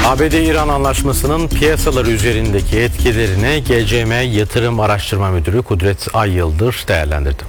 ABD-İran anlaşmasının piyasalar üzerindeki etkilerini GCM Yatırım Araştırma Müdürü Kudret Ayyıldır değerlendirdi.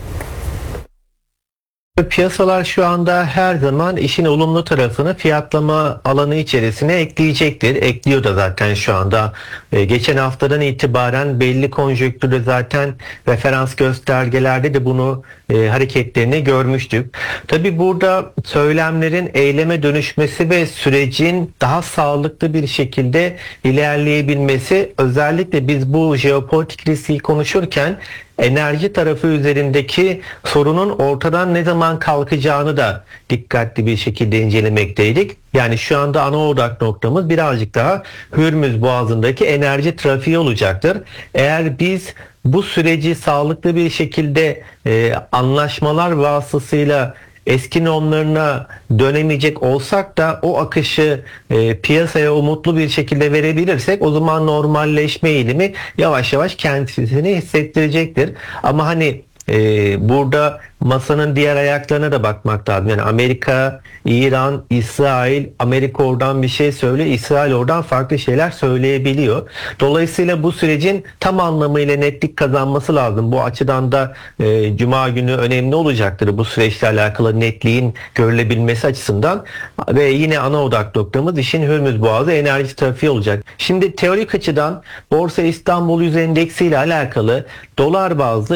Piyasalar şu anda her zaman işin olumlu tarafını fiyatlama alanı içerisine ekleyecektir. Ekliyor da zaten şu anda. Geçen haftadan itibaren belli konjonktürde zaten referans göstergelerde de bunu hareketlerini görmüştük. Tabi burada söylemlerin eyleme dönüşmesi ve sürecin daha sağlıklı bir şekilde ilerleyebilmesi, özellikle biz bu jeopolitik riski konuşurken enerji tarafı üzerindeki sorunun ortadan ne zaman kalkacağını da dikkatli bir şekilde incelemekteydik. Yani şu anda ana odak noktamız birazcık daha Hürmüz Boğazı'ndaki enerji trafiği olacaktır. Eğer biz bu süreci sağlıklı bir şekilde anlaşmalar vasıtasıyla eski normlarına dönemeyecek olsak da o akışı piyasaya umutlu bir şekilde verebilirsek o zaman normalleşme eğilimi yavaş yavaş kendisini hissettirecektir. Ama hani burada masanın diğer ayaklarına da bakmak lazım. Yani Amerika, İran, İsrail, Amerika oradan bir şey söylüyor, İsrail oradan farklı şeyler söyleyebiliyor. Dolayısıyla bu sürecin tam anlamıyla netlik kazanması lazım. Bu açıdan da Cuma günü önemli olacaktır bu süreçle alakalı netliğin görülebilmesi açısından. Ve yine ana odak noktamız işin Hürmüz Boğazı enerji trafiği olacak. Şimdi teorik açıdan Borsa İstanbul Yüz Endeksi ile alakalı dolar bazlı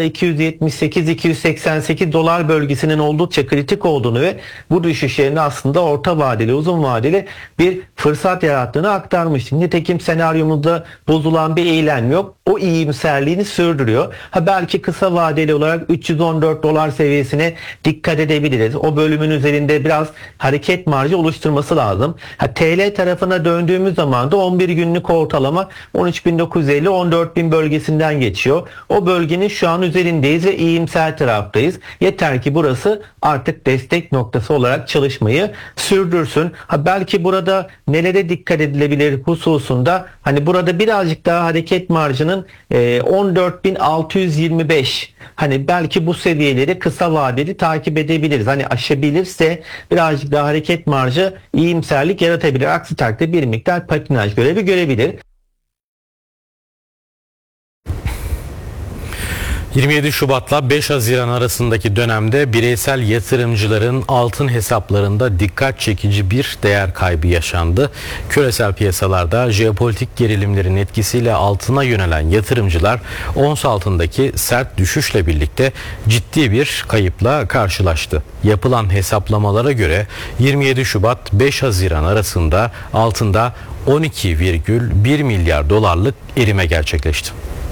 278-288 dolar bölgesinin oldukça kritik olduğunu ve bu düşüşlerin aslında orta vadeli, uzun vadeli bir fırsat yarattığını aktarmıştım. Nitekim senaryomuzda bozulan bir eylem yok. O iyimserliğini sürdürüyor. Belki kısa vadeli olarak 314 dolar seviyesine dikkat edebiliriz. O bölümün üzerinde biraz hareket marjı oluşturması lazım. TL tarafına döndüğümüz zaman da 11 günlük ortalama 13.950-14.000 bölgesinden geçiyor. O bölgenin şu an üzerindeyiz ve iyimser taraftayız. Yeter ki burası artık destek noktası olarak çalışmayı sürdürsün. Belki burada nelere dikkat edilebilir hususunda, hani burada birazcık daha hareket marjının 14.625, hani belki bu seviyeleri kısa vadeli takip edebiliriz. Hani aşabilirse birazcık daha hareket marjı iyimserlik yaratabilir. Aksi takdirde bir miktar patinaj görebilir. 27 Şubat'la 5 Haziran arasındaki dönemde bireysel yatırımcıların altın hesaplarında dikkat çekici bir değer kaybı yaşandı. Küresel piyasalarda jeopolitik gerilimlerin etkisiyle altına yönelen yatırımcılar ons altındaki sert düşüşle birlikte ciddi bir kayıpla karşılaştı. Yapılan hesaplamalara göre 27 Şubat 5 Haziran arasında altında 12,1 milyar dolarlık erime gerçekleşti.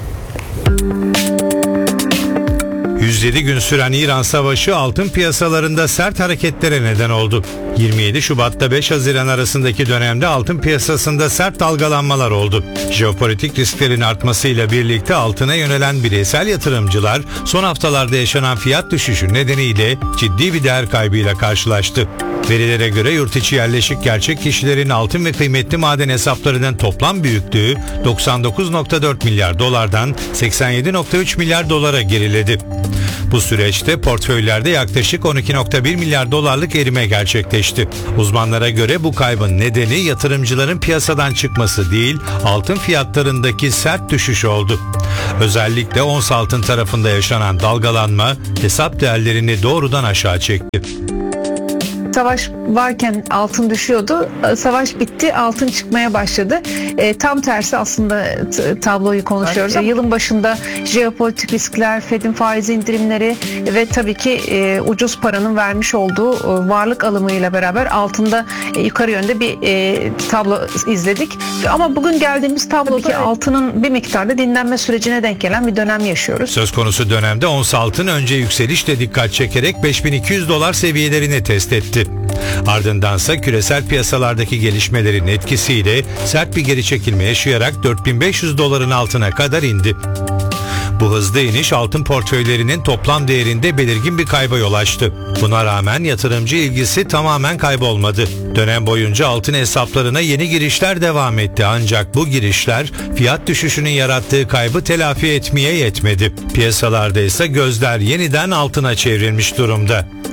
107 gün süren İran Savaşı altın piyasalarında sert hareketlere neden oldu. 27 Şubat'ta 5 Haziran arasındaki dönemde altın piyasasında sert dalgalanmalar oldu. Jeopolitik risklerin artmasıyla birlikte altına yönelen bireysel yatırımcılar son haftalarda yaşanan fiyat düşüşü nedeniyle ciddi bir değer kaybıyla karşılaştı. Verilere göre yurt içi yerleşik gerçek kişilerin altın ve kıymetli maden hesaplarının toplam büyüklüğü 99,4 milyar dolardan 87,3 milyar dolara geriledi. Bu süreçte portföylerde yaklaşık 12,1 milyar dolarlık erime gerçekleşti. Uzmanlara göre bu kaybın nedeni yatırımcıların piyasadan çıkması değil, altın fiyatlarındaki sert düşüş oldu. Özellikle ons altın tarafında yaşanan dalgalanma hesap değerlerini doğrudan aşağı çekti. Savaş varken altın düşüyordu. Savaş bitti, altın çıkmaya başladı. Tam tersi aslında tabloyu konuşuyoruz. Yılın başında jeopolitik riskler, Fed'in faiz indirimleri ve tabii ki ucuz paranın vermiş olduğu varlık alımıyla beraber altında yukarı yönde bir tablo izledik. Ama bugün geldiğimiz tabloda altının bir miktarda dinlenme sürecine denk gelen bir dönem yaşıyoruz. Söz konusu dönemde ons altın önce yükselişle dikkat çekerek 5200 dolar seviyelerini test etti. Ardındansa küresel piyasalardaki gelişmelerin etkisiyle sert bir geri çekilme yaşayarak 4500 doların altına kadar indi. Bu hızlı iniş altın portföylerinin toplam değerinde belirgin bir kayba yol açtı. Buna rağmen yatırımcı ilgisi tamamen kaybolmadı. Dönem boyunca altın hesaplarına yeni girişler devam etti, ancak bu girişler fiyat düşüşünün yarattığı kaybı telafi etmeye yetmedi. Piyasalarda ise gözler yeniden altına çevrilmiş durumda.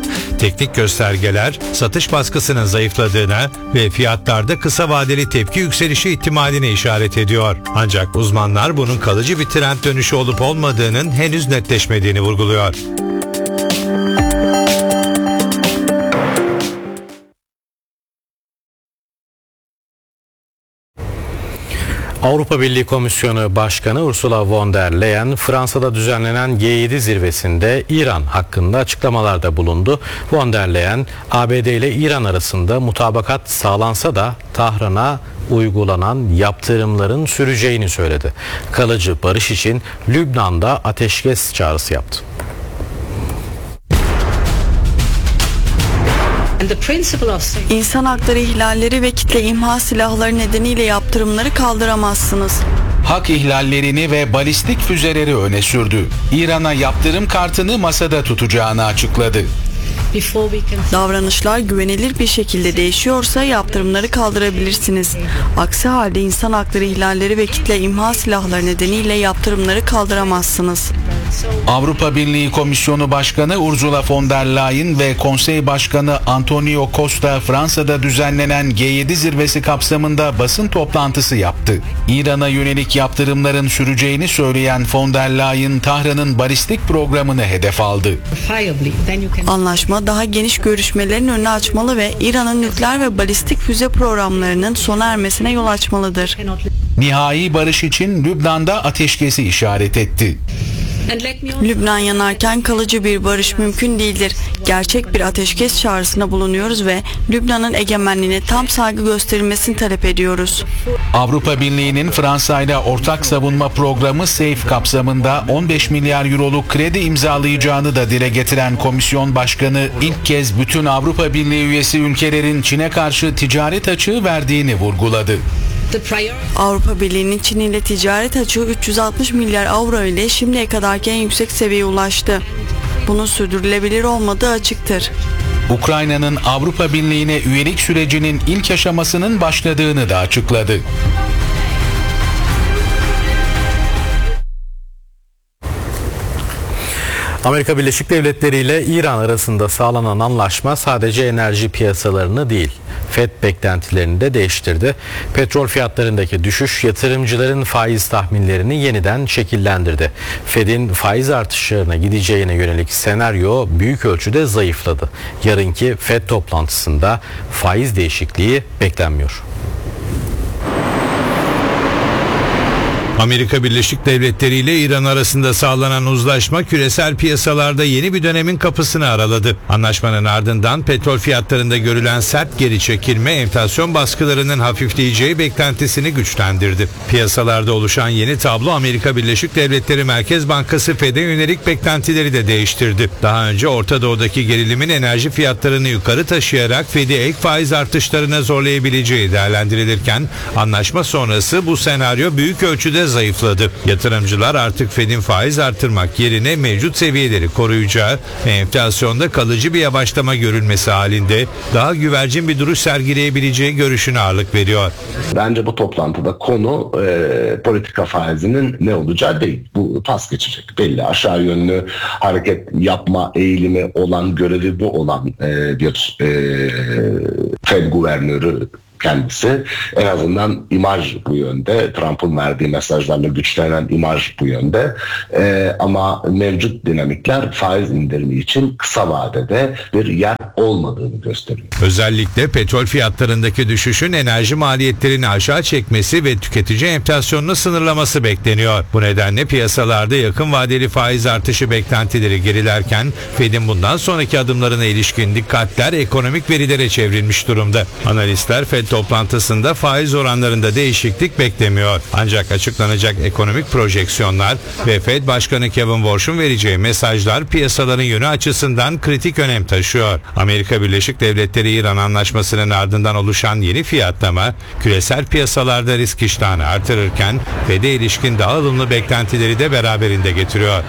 Teknik göstergeler satış baskısının zayıfladığına ve fiyatlarda kısa vadeli tepki yükselişi ihtimaline işaret ediyor. Ancak uzmanlar bunun kalıcı bir trend dönüşü olup olmadığının henüz netleşmediğini vurguluyor. Avrupa Birliği Komisyonu Başkanı Ursula von der Leyen, Fransa'da düzenlenen G7 zirvesinde İran hakkında açıklamalarda bulundu. Von der Leyen, ABD ile İran arasında mutabakat sağlansa da Tahran'a uygulanan yaptırımların süreceğini söyledi. Kalıcı barış için Lübnan'da ateşkes çağrısı yaptı. İnsan hakları ihlalleri ve kitle imha silahları nedeniyle yaptırımları kaldıramazsınız. Hak ihlallerini ve balistik füzeleri öne sürdü. İran'a yaptırım kartını masada tutacağını açıkladı. Davranışlar güvenilir bir şekilde değişiyorsa yaptırımları kaldırabilirsiniz. Aksi halde insan hakları ihlalleri ve kitle imha silahları nedeniyle yaptırımları kaldıramazsınız. Avrupa Birliği Komisyonu Başkanı Ursula von der Leyen ve Konsey Başkanı Antonio Costa Fransa'da düzenlenen G7 zirvesi kapsamında basın toplantısı yaptı. İran'a yönelik yaptırımların süreceğini söyleyen von der Leyen, Tahran'ın balistik programını hedef aldı. Anlaşma daha geniş görüşmelerin önünü açmalı ve İran'ın nükleer ve balistik füze programlarının sona ermesine yol açmalıdır. Nihai barış için Lübnan'da ateşkesi işaret etti. Lübnan yanarken kalıcı bir barış mümkün değildir. Gerçek bir ateşkes çağrısına bulunuyoruz ve Lübnan'ın egemenliğine tam saygı gösterilmesini talep ediyoruz. Avrupa Birliği'nin Fransa'yla ortak savunma programı SAFE kapsamında 15 milyar euroluk kredi imzalayacağını da dile getiren Komisyon Başkanı ilk kez bütün Avrupa Birliği üyesi ülkelerin Çin'e karşı ticaret açığı verdiğini vurguladı. Avrupa Birliği'nin Çin ile ticaret açığı 360 milyar avro ile şimdiye kadarki en yüksek seviyeye ulaştı. Bunun sürdürülebilir olmadığı açıktır. Ukrayna'nın Avrupa Birliği'ne üyelik sürecinin ilk aşamasının başladığını da açıkladı. Amerika Birleşik Devletleri ile İran arasında sağlanan anlaşma sadece enerji piyasalarını değil, FED beklentilerini de değiştirdi. Petrol fiyatlarındaki düşüş yatırımcıların faiz tahminlerini yeniden şekillendirdi. FED'in faiz artışlarına gideceğine yönelik senaryo büyük ölçüde zayıfladı. Yarınki FED toplantısında faiz değişikliği beklenmiyor. Amerika Birleşik Devletleri ile İran arasında sağlanan uzlaşma küresel piyasalarda yeni bir dönemin kapısını araladı. Anlaşmanın ardından petrol fiyatlarında görülen sert geri çekilme enflasyon baskılarının hafifleyeceği beklentisini güçlendirdi. Piyasalarda oluşan yeni tablo Amerika Birleşik Devletleri Merkez Bankası FED'e yönelik beklentileri de değiştirdi. Daha önce Orta Doğu'daki gerilimin enerji fiyatlarını yukarı taşıyarak FED'i ek faiz artışlarına zorlayabileceği değerlendirilirken anlaşma sonrası bu senaryo büyük ölçüde zayıfladı. Yatırımcılar artık FED'in faiz artırmak yerine mevcut seviyeleri koruyacağı ve enflasyonda kalıcı bir yavaşlama görülmesi halinde daha güvercin bir duruş sergileyebileceği görüşüne ağırlık veriyor. Bence bu toplantıda konu politika faizinin ne olacağı değil. Bu pas geçecek. Belli aşağı yönlü hareket yapma eğilimi olan, görevi bu olan bir Fed guvernörü kendisi. En azından imaj bu yönde. Trump'ın verdiği mesajlarla güçlenen imaj bu yönde. Ama mevcut dinamikler faiz indirimi için kısa vadede bir yer olmadığını gösteriyor. Özellikle petrol fiyatlarındaki düşüşün enerji maliyetlerini aşağı çekmesi ve tüketici enflasyonunu sınırlaması bekleniyor. Bu nedenle piyasalarda yakın vadeli faiz artışı beklentileri gerilerken FED'in bundan sonraki adımlarına ilişkin dikkatler ekonomik verilere çevrilmiş durumda. Analistler FED toplantısında faiz oranlarında değişiklik beklemiyor. Ancak açıklanacak ekonomik projeksiyonlar ve FED Başkanı Kevin Warsh'un vereceği mesajlar piyasaların yönü açısından kritik önem taşıyor. Amerika Birleşik Devletleri-İran anlaşmasının ardından oluşan yeni fiyatlama küresel piyasalarda risk iştahını artırırken FED'e ilişkin daha ılımlı beklentileri de beraberinde getiriyor.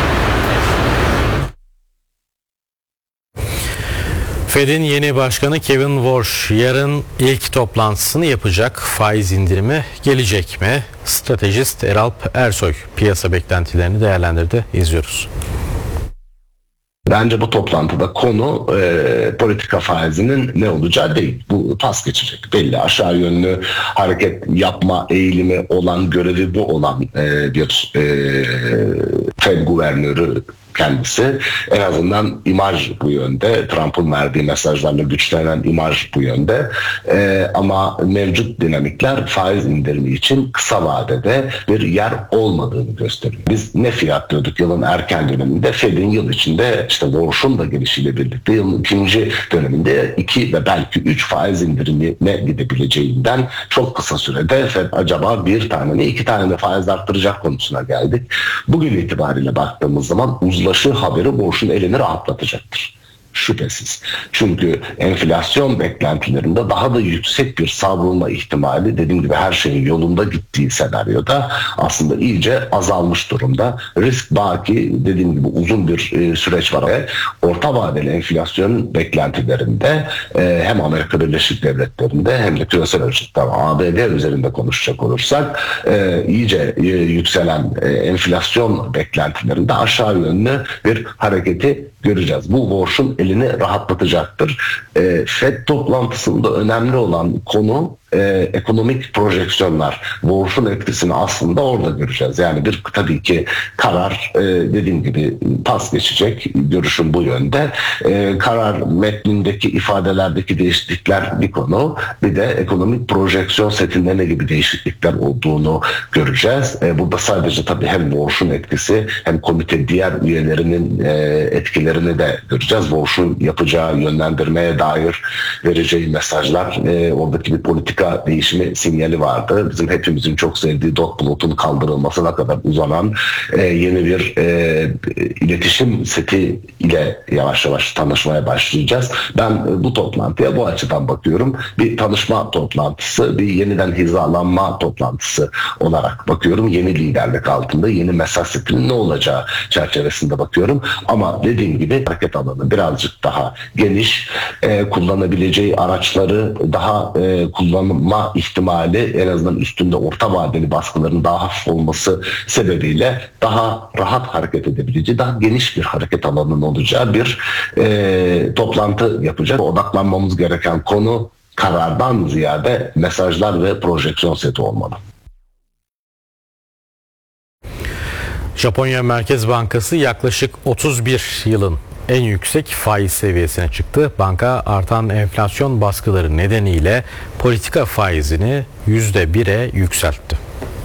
FED'in yeni başkanı Kevin Warsh yarın ilk toplantısını yapacak. Faiz indirimi gelecek mi? Stratejist Eralp Ersoy piyasa beklentilerini değerlendirdi. İzliyoruz. Bence bu toplantıda konu politika faizinin ne olacağı değil. Bu pas geçecek. Belli aşağı yönlü hareket yapma eğilimi olan, görevi bu olan bir Fed guvernörü kendisi. En azından imaj bu yönde. Trump'ın verdiği mesajlarla güçlenen imaj bu yönde. Ama mevcut dinamikler faiz indirimi için kısa vadede bir yer olmadığını gösteriyor. Biz ne fiyatlıyorduk yılın erken döneminde? Fed'in yıl içinde işte Warsh'un da gelişiyle birlikte yılın ikinci döneminde 2 ve belki 3 faiz indirimine gidebileceğinden çok kısa sürede Fed acaba bir tane mi 2 tane mi faiz arttıracak konusuna geldik. Bugün itibariyle baktığımız zaman uzlaşı haberi Warsh'un elini rahatlatacaktır. Şüphesiz. Çünkü enflasyon beklentilerinde daha da yüksek bir savrulma ihtimali, dediğim gibi her şeyin yolunda gittiği senaryoda aslında iyice azalmış durumda. Risk baki, dediğim gibi uzun bir süreç var ve orta vadeli enflasyon beklentilerinde hem Amerika Birleşik Devletleri'nde hem de küresel ölçekte ABD üzerinde konuşacak olursak iyice yükselen enflasyon beklentilerinde aşağı yönlü bir hareketi göreceğiz. Bu Warsh'un elini rahatlatacaktır. Fed toplantısında önemli olan konu ekonomik projeksiyonlar. Warsh'un etkisini aslında orada göreceğiz. Yani bir tabii ki karar dediğim gibi pas geçecek. Görüşüm bu yönde. Karar metnindeki ifadelerdeki değişiklikler bir konu. Bir de ekonomik projeksiyon setinde ne gibi değişiklikler olduğunu göreceğiz. Burada sadece tabii hem Warsh'un etkisi hem komite diğer üyelerinin etkilerini de göreceğiz. Warsh'un yapacağı yönlendirmeye dair vereceği mesajlar, oradaki bir politika değişimi sinyali vardı. Bizim hepimizin çok sevdiği dot plot'un kaldırılmasına kadar uzanan yeni bir iletişim seti ile yavaş yavaş tanışmaya başlayacağız. Ben bu toplantıya bu açıdan bakıyorum. Bir tanışma toplantısı, bir yeniden hizalanma toplantısı olarak bakıyorum. Yeni liderlik altında yeni mesaj setinin ne olacağı çerçevesinde bakıyorum. Ama dediğim gibi hareket alanı birazcık daha geniş, kullanabileceği araçları daha kullanma ihtimali, en azından üstünde orta vadeli baskıların daha hafif olması sebebiyle daha rahat hareket edebileceği, daha geniş bir hareket alanının olacağı bir toplantı yapacak. Odaklanmamız gereken konu karardan ziyade mesajlar ve projeksiyon seti olmalı. Japonya Merkez Bankası yaklaşık 31 yılın en yüksek faiz seviyesine çıktı. Banka artan enflasyon baskıları nedeniyle politika faizini %1'e yükseltti.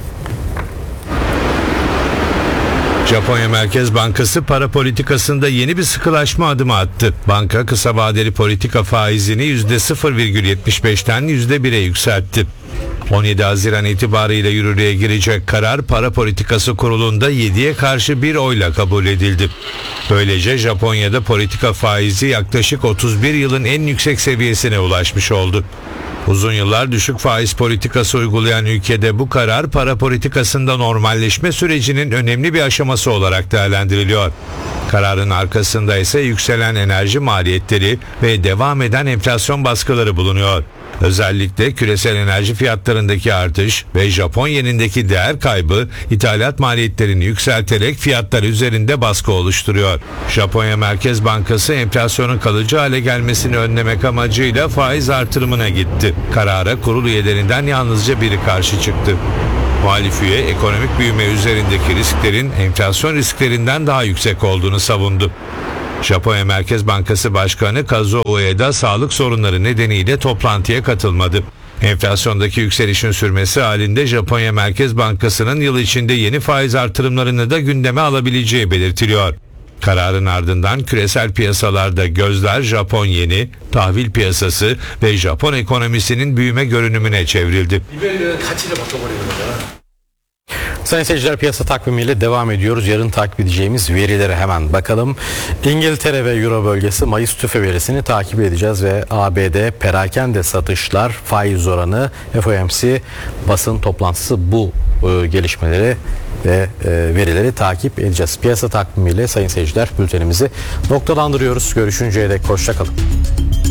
Japonya Merkez Bankası para politikasında yeni bir sıkılaşma adımı attı. Banka kısa vadeli politika faizini %0,75'ten %1'e yükseltti. 17 Haziran itibariyle yürürlüğe girecek karar para politikası kurulunda 7'ye karşı bir oyla kabul edildi. Böylece Japonya'da politika faizi yaklaşık 31 yılın en yüksek seviyesine ulaşmış oldu. Uzun yıllar düşük faiz politikası uygulayan ülkede bu karar para politikasında normalleşme sürecinin önemli bir aşaması olarak değerlendiriliyor. Kararın arkasında ise yükselen enerji maliyetleri ve devam eden enflasyon baskıları bulunuyor. Özellikle küresel enerji fiyatlarındaki artış ve Japon yenindeki değer kaybı ithalat maliyetlerini yükselterek fiyatlar üzerinde baskı oluşturuyor. Japonya Merkez Bankası enflasyonun kalıcı hale gelmesini önlemek amacıyla faiz artırımına gitti. Karara kurul üyelerinden yalnızca biri karşı çıktı. Muhalif üye ekonomik büyüme üzerindeki risklerin enflasyon risklerinden daha yüksek olduğunu savundu. Japonya Merkez Bankası Başkanı Kazuo Ueda sağlık sorunları nedeniyle toplantıya katılmadı. Enflasyondaki yükselişin sürmesi halinde Japonya Merkez Bankası'nın yıl içinde yeni faiz artırımlarını da gündeme alabileceği belirtiliyor. Kararın ardından küresel piyasalarda gözler Japon yeni, tahvil piyasası ve Japon ekonomisinin büyüme görünümüne çevrildi. Sayın seyirciler, piyasa takvimiyle devam ediyoruz. Yarın takip edeceğimiz verilere hemen bakalım. İngiltere ve Euro bölgesi Mayıs tüfe verisini takip edeceğiz ve ABD perakende satışlar, faiz oranı, FOMC basın toplantısı, bu gelişmeleri ve verileri takip edeceğiz. Piyasa takvimiyle sayın seyirciler bültenimizi noktalandırıyoruz. Görüşünceye dek hoşça kalın.